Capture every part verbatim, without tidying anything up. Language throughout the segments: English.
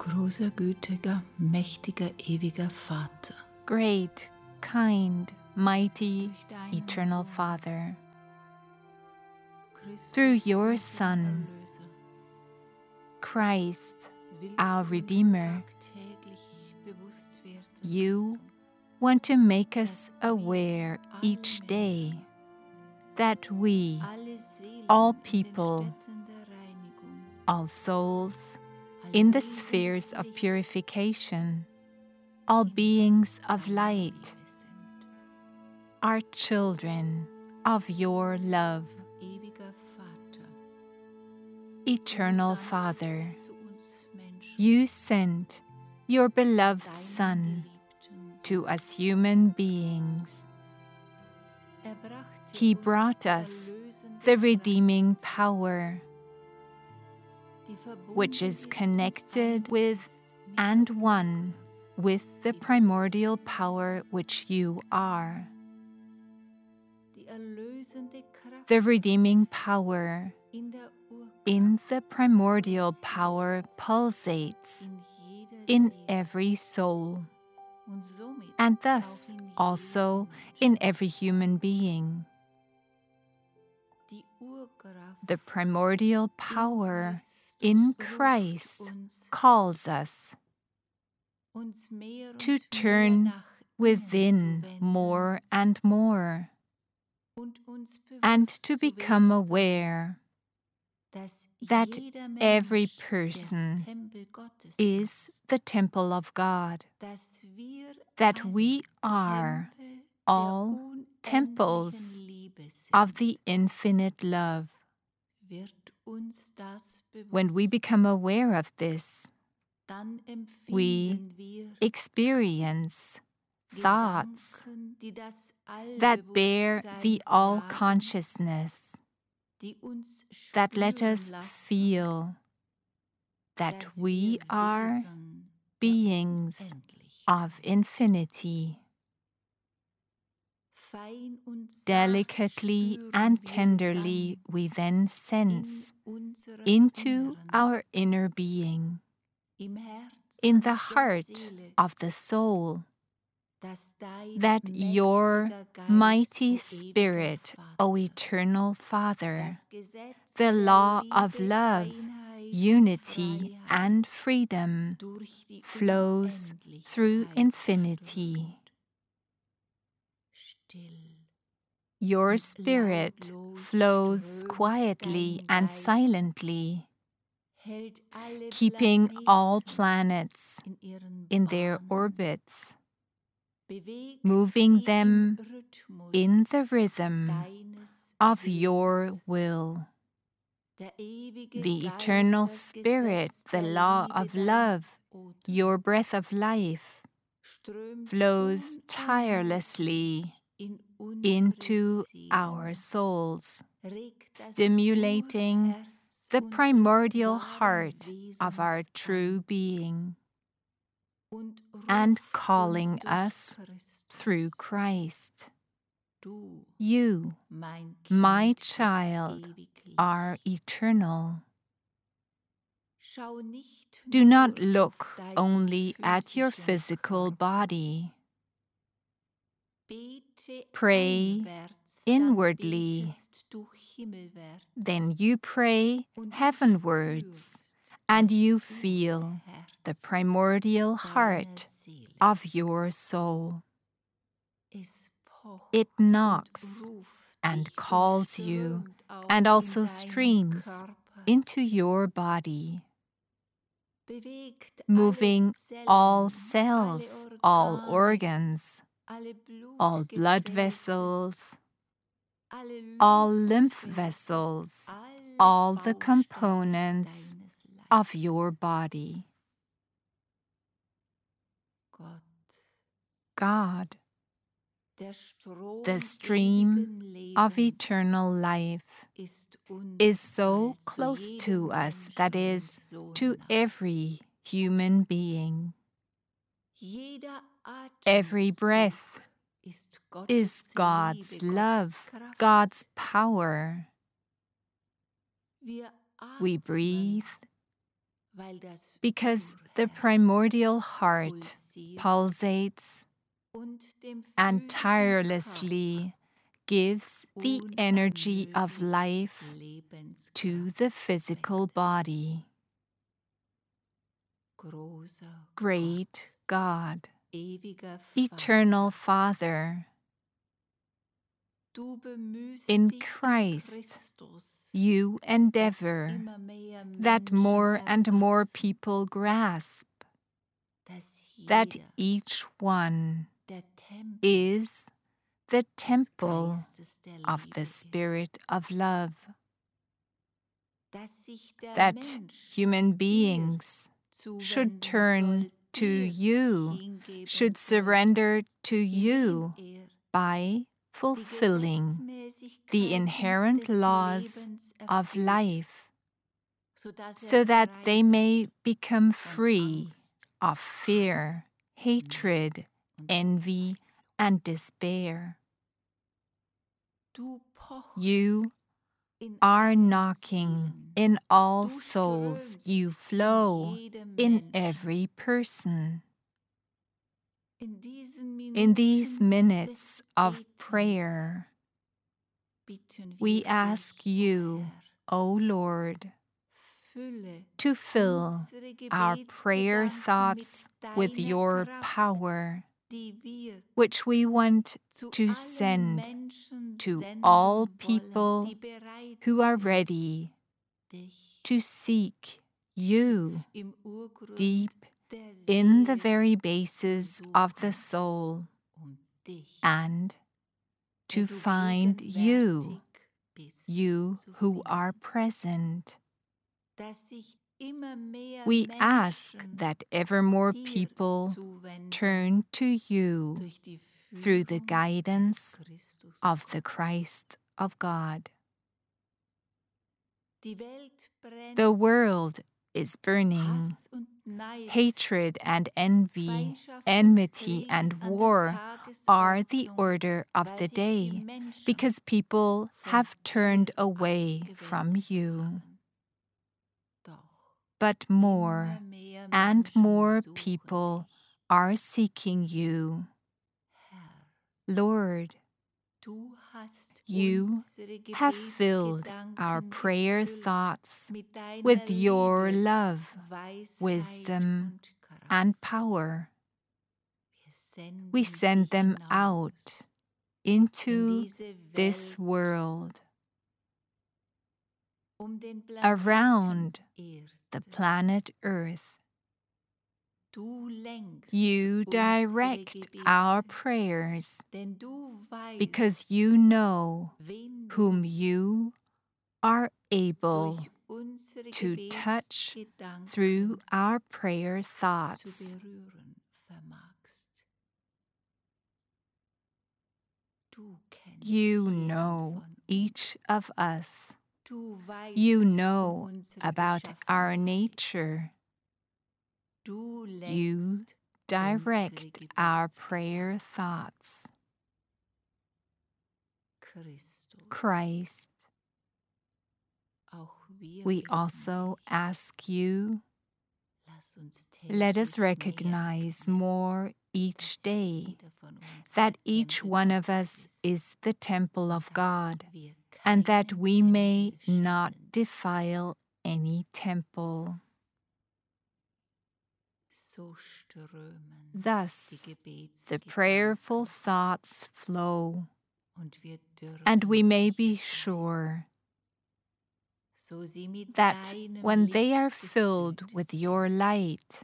Großer, gütiger, mächtiger, ewiger Vater, Great, kind, mighty, eternal Father, through your Son, Christ, our Redeemer, you want to make us aware each day that we, all people, all souls, in the spheres of purification, all beings of light, are children of your love. Eternal Father, you sent your beloved Son to us human beings. He brought us the redeeming power, which is connected with and one with the primordial power which you are. The redeeming power in the primordial power pulsates in every soul, and thus also in every human being. The primordial power in Christ calls us to turn within more and more, and to become aware that every person is the temple of God, that we are all temples of the infinite love. When we become aware of this, we experience thoughts that bear the all-consciousness, that let us feel that we are beings of infinity. Delicately and tenderly we then sense into our inner being, in the heart of the soul, that your mighty Spirit, O Eternal Father, the law of love, unity, and freedom, flows through infinity. Your Spirit flows quietly and silently, keeping all planets in their orbits, moving them in the rhythm of your will. The eternal Spirit, the law of love, your breath of life, flows tirelessly into our souls, stimulating the primordial heart of our true being, and calling us through Christ. You, my child, are eternal. Do not look only at your physical body. Pray inwardly. Then you pray heavenwards, and you feel the primordial heart of your soul. It knocks and calls you, and also streams into your body, moving all cells, all organs, all blood vessels, all lymph vessels, all the components of your body. God, the stream of eternal life, is so close to us, that is, to every human being. Every breath is God's love, God's power. We breathe, because the primordial heart pulsates and tirelessly gives the energy of life to the physical body. Great God, eternal Father, in Christ, you endeavor that more and more people grasp that each one is the temple of the Spirit of love, that human beings should turn to you, should surrender to you by fulfilling the inherent laws of life, so that they may become free of fear, hatred, envy, and despair. You are knocking in all souls, you flow in every person. In these minutes of prayer, we ask you, O Lord, to fill our prayer thoughts with your power, which we want to send to all people who are ready to seek you deep in the very bases of the soul, and to find you, you who are present. We ask that ever more people turn to you through the guidance of the Christ of God. The world is burning. Hatred and envy, enmity and war are the order of the day, because people have turned away from you. But more and more people are seeking you. Lord, you have filled our prayer thoughts with your love, wisdom, and power. We send them out into this world, around the planet Earth. You direct our prayers because you know whom you are able to touch through our prayer thoughts. You know each of us. You know about our nature. You direct our prayer thoughts. Christ, we also ask you, let us recognize more each day that each one of us is the temple of God, and that we may not defile any temple. Thus, the prayerful thoughts flow, and we may be sure that when they are filled with your light,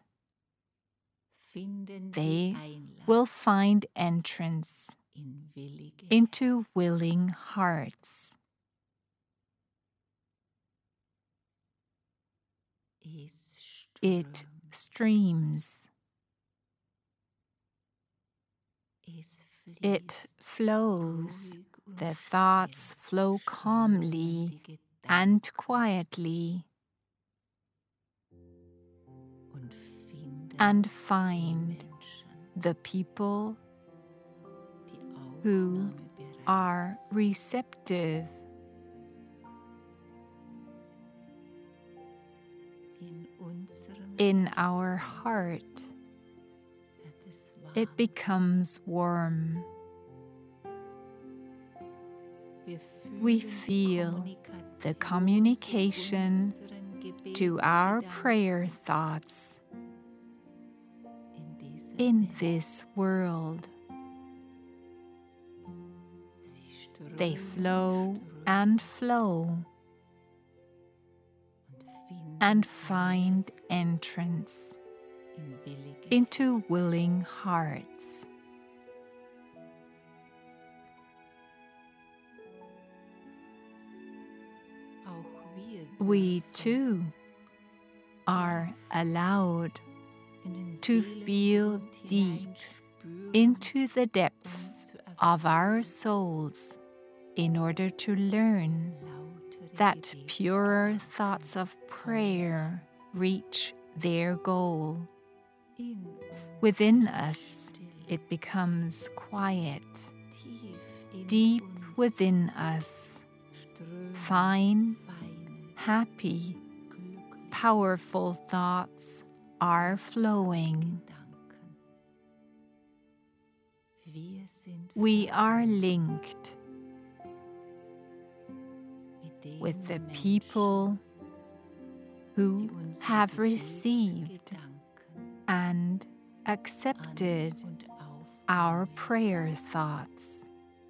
they will find entrance into willing hearts. It streams. It flows. The thoughts flow calmly and quietly, and find the people who are receptive. in our heart, it becomes warm. We feel the communication to our prayer thoughts in this world. They flow and flow and find entrance into willing hearts. We too are allowed to feel deep into the depths of our souls in order to learn that purer thoughts of prayer reach their goal. Within us, it becomes quiet. Deep within us, fine, happy, powerful thoughts are flowing. We are linked with the people who have received and accepted our prayer thoughts.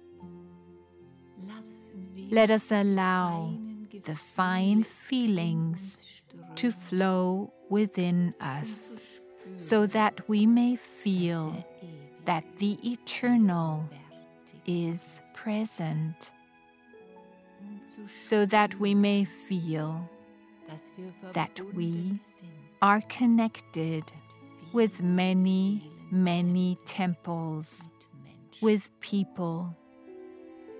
Let us allow the fine feelings to flow within us so that we may feel that the eternal is present, so that we may feel that we are connected with many, many temples, with people